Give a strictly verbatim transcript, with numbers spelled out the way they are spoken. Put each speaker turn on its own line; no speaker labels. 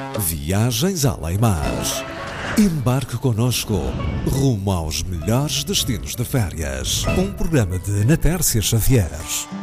Viagens além-mar. Embarque connosco rumo aos melhores destinos de férias. Um programa de Ana Tércia Xavier.